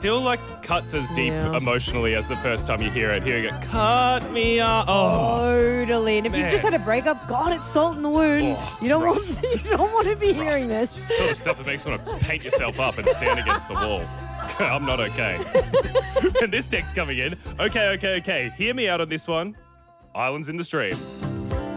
still like cuts as deep Yeah. emotionally as the first time you hear it. Hearing it, cut me up. Oh, Totally. And if you've just had a breakup, God, it's salt in the wound. Oh, you don't want to be hearing this. sort of stuff that makes you want to paint yourself up and stand against the wall. I'm not okay. And this text coming in. Okay. Hear me out on this one. Islands in the Stream.